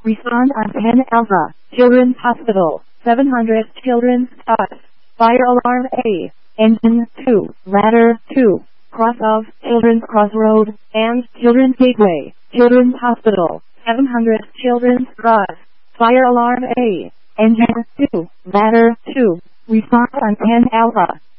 Respond on 10 Alpha. Children's Hospital. 700 Children's Spots. Fire alarm A. Engine 2. Ladder 2. Cross of Children's Crossroad and Children's Gateway. Children's Hospital. 700 Children's Spots. Fire alarm A. Engine 2. Ladder 2. Respond on 10 Alpha.